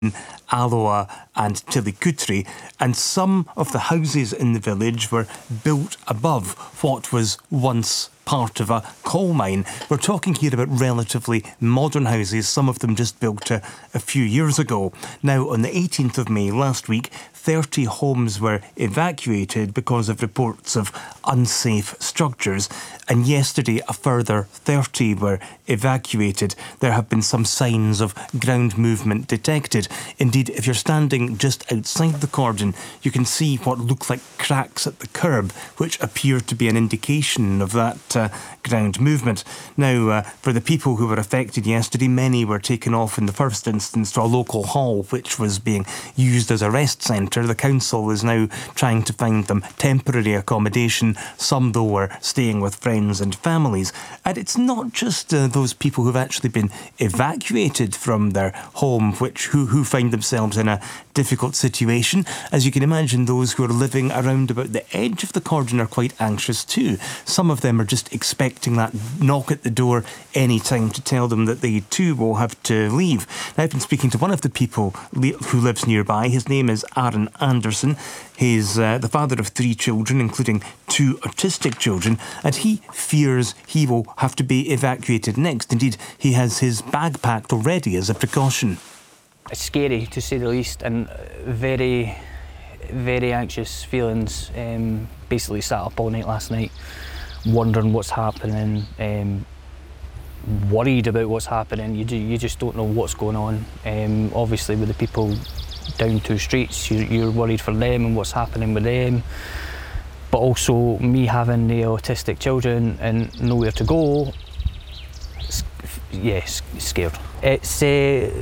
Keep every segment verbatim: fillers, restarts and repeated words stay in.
Alloa and Tillicoutere, and some of the houses in the village were built above what was once part of a coal mine. We're talking here about relatively modern houses, some of them just built a, a few years ago. Now, on the eighteenth of May last week, thirty homes were evacuated because of reports of unsafe structures, and yesterday a further thirty were evacuated. There have been some signs of ground movement detected. Indeed, if you're standing just outside the cordon, you can see what look like cracks at the curb, which appear to be an indication of that uh, ground movement. Now, uh, for the people who were affected yesterday, many were taken off in the first instance to a local hall, which was being used as a rest centre. The council is now trying to find them temporary accommodation. Some, though, are staying with friends and families. And it's not just uh, those people who've actually been evacuated from their home which who, who find themselves in a difficult situation. As you can imagine, those who are living around about the edge of the cordon are quite anxious too. Some of them are just expecting that knock at the door any time to tell them that they too will have to leave. Now, I've been speaking to one of the people who lives nearby. His name is Aaron Anderson. He's uh, the father of three children, including two autistic children, and he fears he will have to be evacuated next. Indeed, he has his bag packed already as a precaution. It's scary, to say the least, and very, very anxious feelings. Um, basically sat up all night last night, wondering what's happening, um, worried about what's happening. You, do, you just don't know what's going on. Um, obviously, with the people down two streets, you, you're worried for them and what's happening with them. But also, me having the autistic children and nowhere to go, yes, scared. It's uh,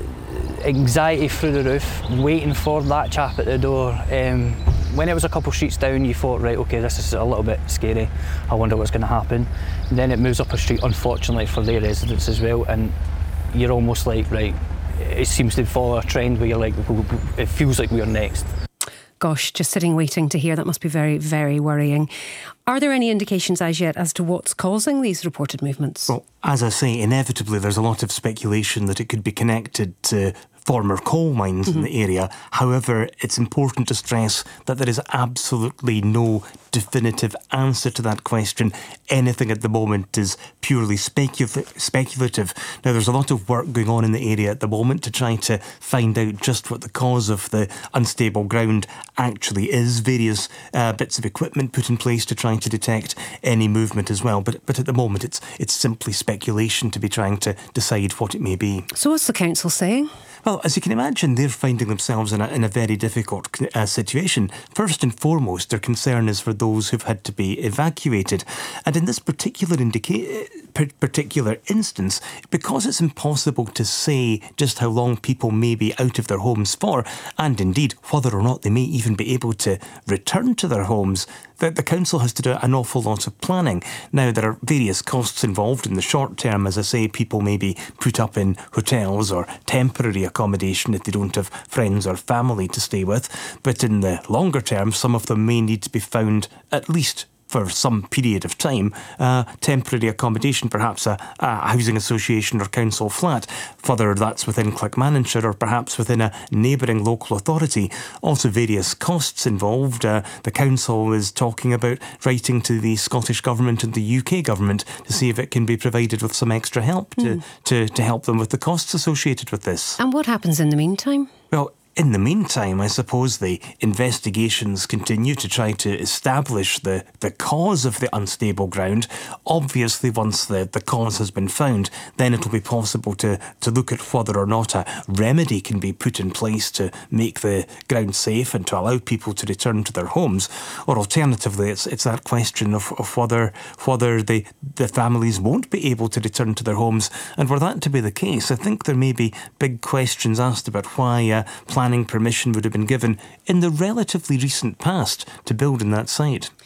anxiety through the roof, waiting for that chap at the door. Um, when it was a couple streets down, you thought, right, okay, this is a little bit scary. I wonder what's going to happen. And then it moves up a street, unfortunately, for their residents as well, and you're almost like, right, it seems to follow a trend where you're like, it feels like we're next. Gosh, just sitting waiting to hear. That must be very, very worrying. Are there any indications as yet as to what's causing these reported movements? Well, as I say, inevitably there's a lot of speculation that it could be connected to former coal mines mm-hmm. in the area. However, it's important to stress that there is absolutely no definitive answer to that question. Anything at the moment is purely specul- speculative. Now, there's a lot of work going on in the area at the moment to try to find out just what the cause of the unstable ground actually is. Various uh, bits of equipment put in place to try to detect any movement as well. But but at the moment, it's it's simply speculation to be trying to decide what it may be. So what's the council saying? Well, as you can imagine, they're finding themselves in a, in a very difficult uh, situation. First and foremost, their concern is for those who've had to be evacuated. And in this particular indica- particular instance, because it's impossible to say just how long people may be out of their homes for, and indeed whether or not they may even be able to return to their homes, that the council has to do an awful lot of planning. Now, there are various costs involved. In the short term, as I say, people may be put up in hotels or temporary accommodation if they don't have friends or family to stay with. But in the longer term, some of them may need to be found at least for some period of time, uh, temporary accommodation, perhaps a, a housing association or council flat, whether that's within Clackmannanshire or perhaps within a neighbouring local authority. Also various costs involved. Uh, the council is talking about writing to the Scottish Government and the U K Government to see if it can be provided with some extra help to, mm. to, to help them with the costs associated with this. And what happens in the meantime? Well, in the meantime, I suppose the investigations continue to try to establish the, the cause of the unstable ground. Obviously, once the, the cause has been found, then it'll be possible to, to look at whether or not a remedy can be put in place to make the ground safe and to allow people to return to their homes. Or alternatively, it's it's that question of, of whether whether the, the families won't be able to return to their homes. And were that to be the case, I think there may be big questions asked about why uh, planning permission would have been given in the relatively recent past to build in that site.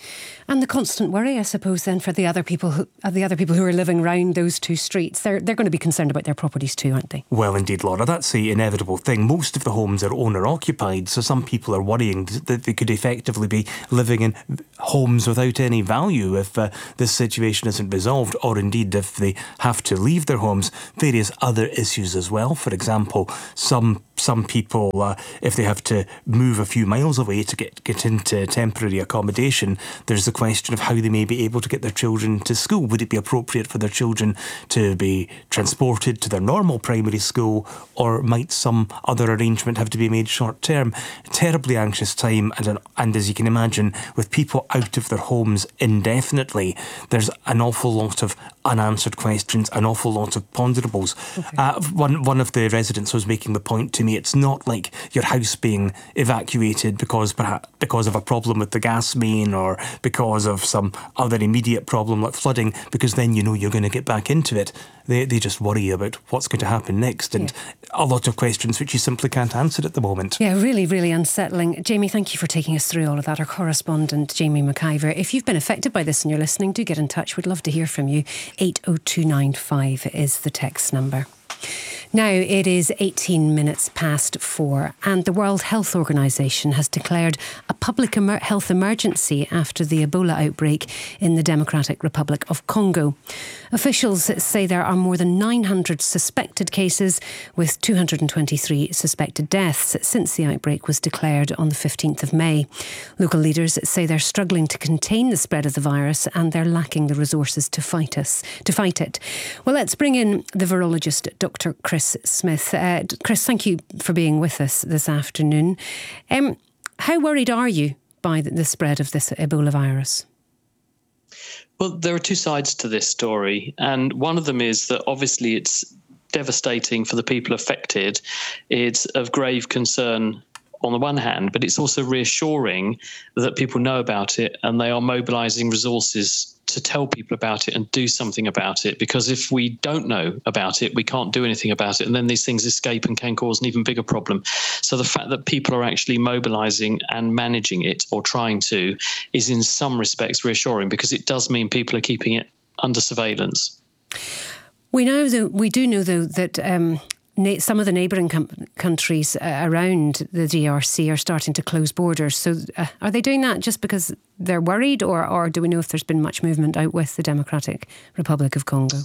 And the constant worry, I suppose, then for the other people who, uh, the other people who are living round those two streets, they're they're going to be concerned about their properties too, aren't they? Well, indeed, Laura, that's the inevitable thing. Most of the homes are owner-occupied, so some people are worrying that they could effectively be living in homes without any value if uh, this situation isn't resolved, or indeed if they have to leave their homes. Various other issues as well. For example, some some people, uh, if they have to move a few miles away to get, get into temporary accommodation, there's the question of how they may be able to get their children to school. Would it be appropriate for their children to be transported to their normal primary school, or might some other arrangement have to be made short term? Terribly anxious time, and, an, and as you can imagine, with people out of their homes indefinitely, there's an awful lot of unanswered questions, an awful lot of ponderables. Okay. Uh, one, one of the residents was making the point to me, it's not like your house being evacuated because perhaps because of a problem with the gas main or because of some other immediate problem like flooding, because then you know you're going to get back into it. They they just worry about what's going to happen next, and yeah. a lot of questions which you simply can't answer at the moment. Yeah, really, really unsettling. Jamie, thank you for taking us through all of that. Our correspondent, Jamie McIver. If you've been affected by this and you're listening, do get in touch. We'd love to hear from you. eight oh two nine five is the text number. Now it is eighteen minutes past four, and the World Health Organization has declared a public emer- health emergency after the Ebola outbreak in the Democratic Republic of Congo. Officials say there are more than nine hundred suspected cases, with two hundred twenty-three suspected deaths since the outbreak was declared on the fifteenth of May. Local leaders say they're struggling to contain the spread of the virus, and they're lacking the resources to fight us to fight it. Well, let's bring in the virologist, Doctor Chris Smith. Uh, Chris, thank you for being with us this afternoon. Um, how worried are you by the, the spread of this Ebola virus? Well, there are two sides to this story, and one of them is that obviously it's devastating for the people affected. It's of grave concern on the one hand, but it's also reassuring that people know about it and they are mobilising resources to tell people about it and do something about it, because if we don't know about it, we can't do anything about it, and then these things escape and can cause an even bigger problem. So the fact that people are actually mobilising and managing it, or trying to, is in some respects reassuring, because it does mean people are keeping it under surveillance. We know, though, we do know, though, that um, na- some of the neighbouring com- countries uh, around the D R C are starting to close borders. So uh, are they doing that just because they're worried, or, or do we know if there's been much movement out with the Democratic Republic of Congo?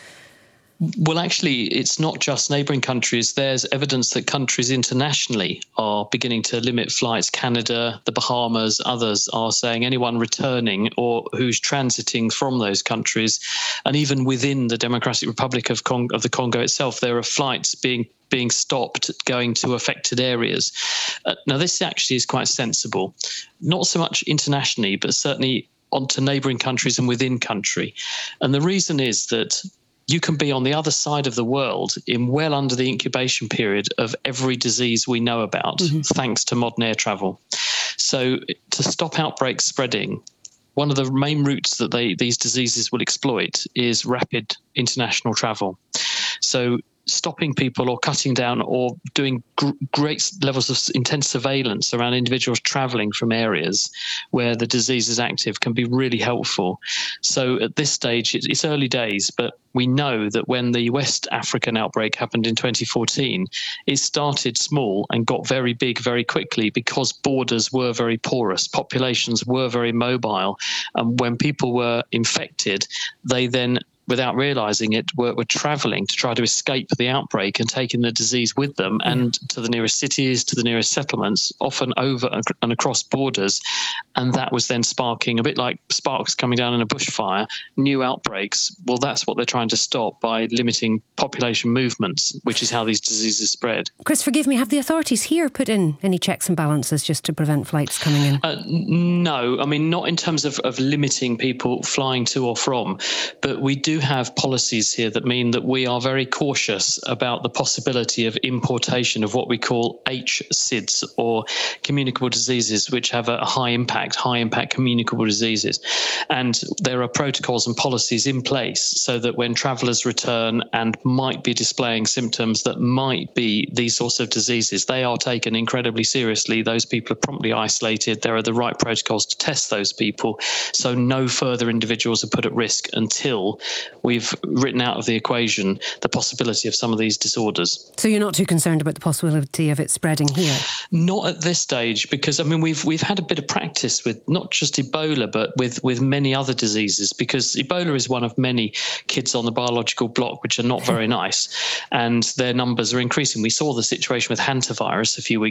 Well, actually, it's not just neighbouring countries. There's evidence that countries internationally are beginning to limit flights. Canada, the Bahamas, others are saying anyone returning or who's transiting from those countries, and even within the Democratic Republic of, Cong- of the Congo itself, there are flights being being stopped going to affected areas. Uh, now, this actually is quite sensible, not so much internationally, but certainly onto neighbouring countries and within country. And the reason is that you can be on the other side of the world in well under the incubation period of every disease we know about, mm-hmm. thanks to modern air travel. So to stop outbreaks spreading, one of the main routes that they these diseases will exploit is rapid international travel. So stopping people or cutting down or doing gr- great levels of intense surveillance around individuals travelling from areas where the disease is active can be really helpful. So at this stage, it's, it's early days, but we know that when the West African outbreak happened in twenty fourteen, it started small and got very big very quickly because borders were very porous, populations were very mobile. And when people were infected, they then, without realising it, were, were travelling to try to escape the outbreak and taking the disease with them, mm. and to the nearest cities, to the nearest settlements, often over and across borders. And that was then sparking, a bit like sparks coming down in a bushfire, new outbreaks. Well, that's what they're trying to stop by limiting population movements, which is how these diseases spread. Chris, forgive me, have the authorities here put in any checks and balances just to prevent flights coming in? Uh, no, I mean, not in terms of, of limiting people flying to or from, but we do do have policies here that mean that we are very cautious about the possibility of importation of what we call H C I Ds, or communicable diseases, which have a high impact, high impact communicable diseases. And there are protocols and policies in place so that when travellers return and might be displaying symptoms that might be these sorts of diseases, they are taken incredibly seriously. Those people are promptly isolated. There are the right protocols to test those people, so no further individuals are put at risk until we've written out of the equation the possibility of some of these disorders. So you're not too concerned about the possibility of it spreading here? Not at this stage, because I mean we've we've had a bit of practice with not just Ebola, but with with many other diseases, because Ebola is one of many kids on the biological block which are not very nice, and their numbers are increasing. We saw the situation with hantavirus a few weeks